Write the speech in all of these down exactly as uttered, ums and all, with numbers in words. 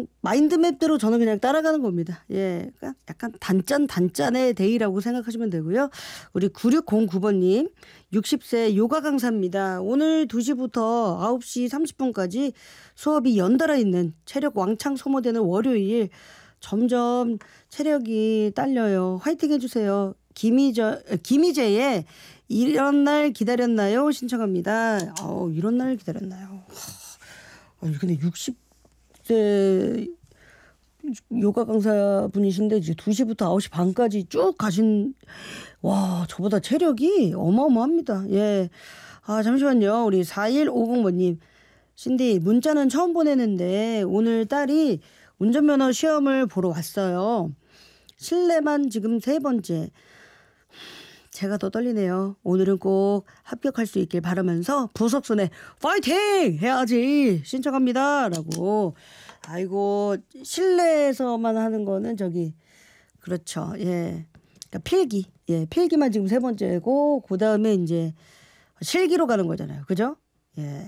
그냥 마인드맵대로 저는 그냥 따라가는 겁니다. 예, 그러니까 약간 단짠 단짠의 데이라고 생각하시면 되고요. 우리 구육공구 번님 육십 세 요가 강사입니다. 오늘 두 시부터 아홉 시 삼십 분까지 수업이 연달아 있는 체력 왕창 소모되는 월요일 점점 체력이 딸려요. 화이팅 해주세요. 김희저, 김희재의 이런 날 기다렸나요? 신청합니다. 어, 이런 날 기다렸나요? 아니, 근데 육십 대 요가 강사 분이신데 이제 두 시부터 아홉 시 반까지 쭉 가신, 와, 저보다 체력이 어마어마합니다. 예. 아, 잠시만요. 우리 사일오공 번님. 신디, 문자는 처음 보내는데 오늘 딸이 운전면허 시험을 보러 왔어요. 실내만 지금 세 번째. 제가 더 떨리네요. 오늘은 꼭 합격할 수 있길 바라면서 부석순에 파이팅 해야지 신청합니다 라고. 아이고, 실내에서만 하는 거는 저기 그렇죠. 예, 그러니까 필기. 예, 필기만 지금 세 번째고 그 다음에 이제 실기로 가는 거잖아요. 그죠? 예.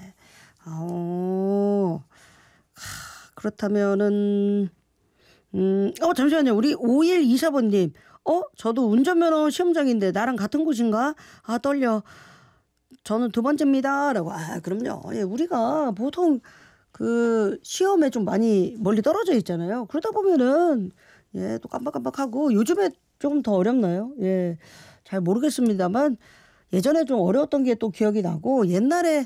어, 그렇다면은 음, 어 잠시만요. 우리 오일이사 번님. 어? 저도 운전면허 시험장인데 나랑 같은 곳인가? 아, 떨려. 저는 두 번째입니다 라고. 아, 그럼요. 예, 우리가 보통 그 시험에 좀 많이 멀리 떨어져 있잖아요. 그러다 보면은 예, 또 깜빡깜빡하고. 요즘에 조금 더 어렵나요? 예, 잘 모르겠습니다만 예전에 좀 어려웠던 게 또 기억이 나고, 옛날에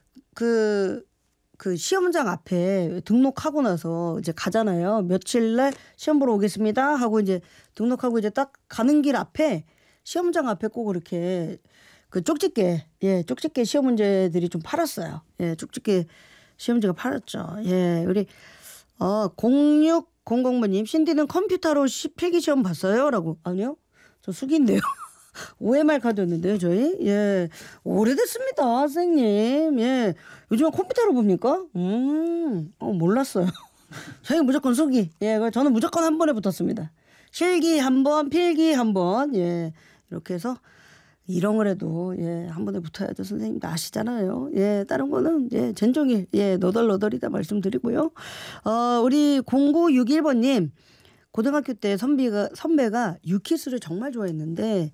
그 그 시험장 앞에 등록하고 나서 이제 가잖아요. 며칠 날 시험 보러 오겠습니다 하고 이제 등록하고 이제 딱 가는 길 앞에 시험장 앞에 꼭 이렇게 그 쪽집게, 예, 쪽집게 시험 문제들이 좀 팔았어요. 예, 쪽집게 시험지가 팔았죠. 예, 우리 어 공육공공 번님, 신디는 컴퓨터로 시, 필기 시험 봤어요? 라고. 아니요, 저 수기인데요. 오엠알 카드였는데요, 저희. 예, 오래됐습니다, 선생님. 예, 요즘은 컴퓨터로 봅니까? 음, 어, 몰랐어요. 저희 무조건 수기. 예, 저는 무조건 한 번에 붙었습니다. 실기 한 번, 필기 한 번. 예, 이렇게 해서 이런 거라도 예, 한 번에 붙어야죠, 선생님. 아시잖아요. 예, 다른 거는 예, 젠종일, 예, 너덜너덜이다 말씀드리고요. 어, 우리 공구육일 번님. 고등학교 때 선비가, 선배가 유키스를 정말 좋아했는데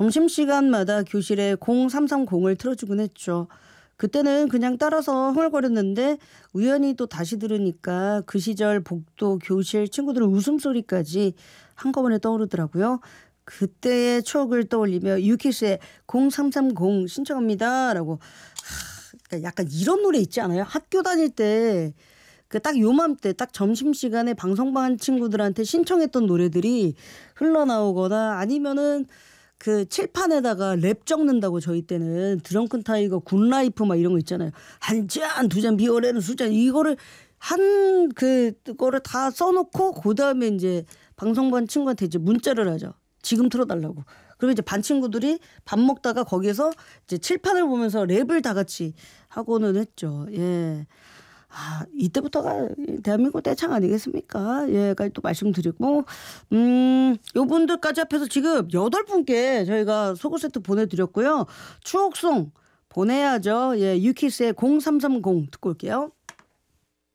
점심시간마다 교실에 공삼삼공을 틀어주곤 했죠. 그때는 그냥 따라서 흥얼거렸는데 우연히 또 다시 들으니까 그 시절 복도, 교실, 친구들의 웃음소리까지 한꺼번에 떠오르더라고요. 그때의 추억을 떠올리며 유키스의 공삼삼공 신청합니다 라고. 하, 그러니까 약간 이런 노래 있지 않아요? 학교 다닐 때 그 딱 요맘때 딱 점심시간에 방송반 친구들한테 신청했던 노래들이 흘러나오거나, 아니면은 그 칠판에다가 랩 적는다고, 저희 때는 드렁큰 타이거, 굿라이프 막 이런 거 있잖아요. 한 잔, 두 잔, 비오레는 술잔, 이거를 한 그거를 다 써놓고 그 다음에 이제 방송반 친구한테 이제 문자를 하죠. 지금 틀어달라고. 그리고 이제 반 친구들이 밥 먹다가 거기서 이제 칠판을 보면서 랩을 다 같이 하고는 했죠. 예. 아, 이때부터가 대한민국 떼창 아니겠습니까? 예, 까지 또 말씀드리고, 음, 요분들까지 합해서 지금 여덟 분께 저희가 속옷 세트 보내드렸고요. 추억송 보내야죠. 예, 유키스의 공삼삼공 듣고 올게요.